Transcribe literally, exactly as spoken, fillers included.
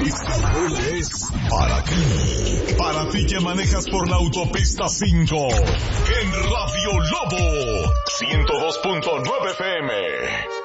Este es para ti. Para ti que manejas por la autopista cinco. En Radio Lobo ciento dos punto nueve F M.